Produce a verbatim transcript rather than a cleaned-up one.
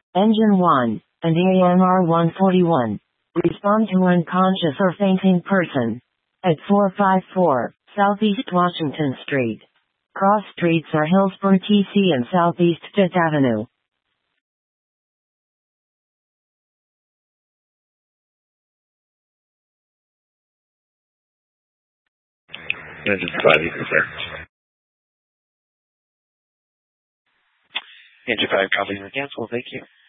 Engine one, and A M R one forty-one. Respond to unconscious or fainting person. At four five four, Southeast Washington Street. Cross streets are Hillsborough T C and Southeast Fifth Avenue. Engine five, you confirm. Engine five, copy and cancel. Thank you.